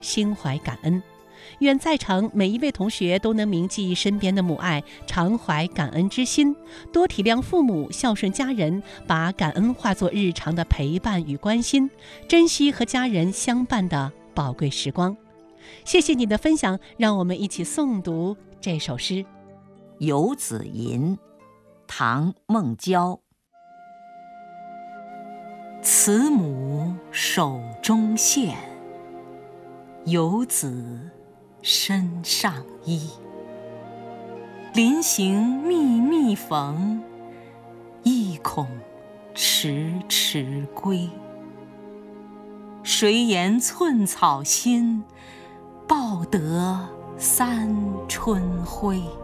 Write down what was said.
心怀感恩。愿在场每一位同学都能铭记身边的母爱，常怀感恩之心，多体谅父母，孝顺家人，把感恩化作日常的陪伴与关心，珍惜和家人相伴的宝贵时光。谢谢你的分享，让我们一起诵读这首诗《 游子吟》，唐·孟郊。慈母手中线，游子身上衣。临行密密缝，意恐迟迟归。谁言寸草心，报得三春晖。